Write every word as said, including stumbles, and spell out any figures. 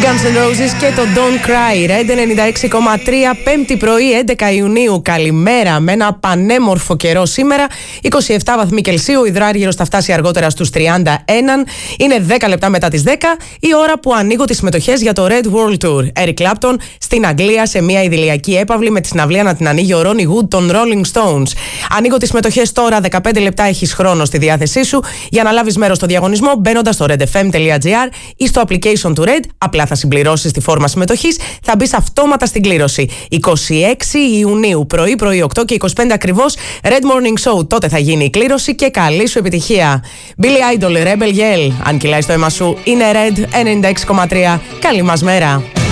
Guns N' Roses και το Don't Cry. Red ενενήντα έξι κόμμα τρία, Πέμπτη πρωί, έντεκα Ιουνίου. Καλημέρα, με ένα πανέμορφο καιρό σήμερα. είκοσι επτά βαθμοί Κελσίου, υδράργυρος θα φτάσει αργότερα στους τριάντα ένα. Είναι δέκα λεπτά μετά τις δέκα, η ώρα που ανοίγω τις συμμετοχές για το Red World Tour. Eric Clapton στην Αγγλία σε μια ιδηλιακή έπαυλη με τη συναυλία να την ανοίγει ο Ronnie Wood των Rolling Stones. Ανοίγω τις συμμετοχές τώρα, δεκαπέντε λεπτά έχεις χρόνο στη διάθεσή σου για να λάβεις μέρος στο διαγωνισμό μπαίνοντας στο redfm.gr ή στο application του Red. Απλά θα συμπληρώσεις τη φόρμα συμμετοχής, θα μπεις αυτόματα στην κλήρωση. είκοσι έξι Ιουνίου, πρωί πρωί, οκτώ και είκοσι πέντε ακριβώς, Red Morning Show. Τότε θα γίνει η κλήρωση και καλή σου επιτυχία. Billy Idol, Rebel Yell. Αν κυλάει στο αίμα σου, είναι Red ενενήντα έξι κόμμα τρία. Καλή μας μέρα.